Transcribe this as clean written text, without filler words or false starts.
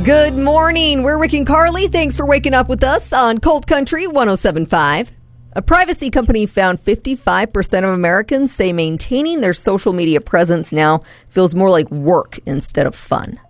Good morning. We're Rick and Carly. Thanks for waking up with us on Cold Country 107.5. A privacy company found 55% of Americans say maintaining their social media presence now feels more like work instead of fun.